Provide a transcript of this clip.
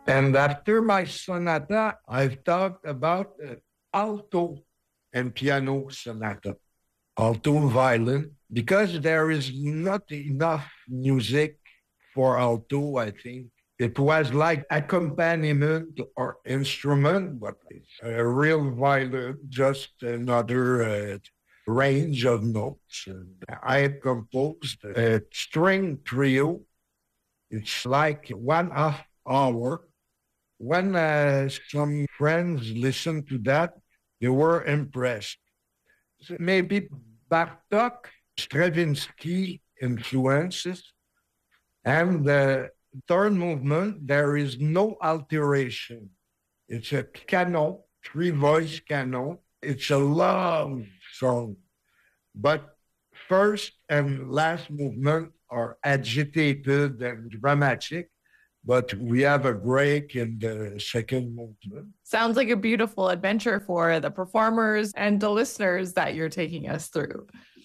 And after my sonata, I've talked about alto and piano sonata, alto and violin, because there is not enough music for alto, I think. It was like accompaniment or instrument, but it's a real violin, just another range of notes. And I had composed a string trio. It's like 1/2 hour. When some friends listened to that, they were impressed. So maybe Bartok, Stravinsky influences, and the third movement, there is no alteration. It's a canon, three voice canon. It's a long song. But first and last movement are agitated and dramatic, but we have a break in the second movement. Sounds like a beautiful adventure for the performers and the listeners that you're taking us through.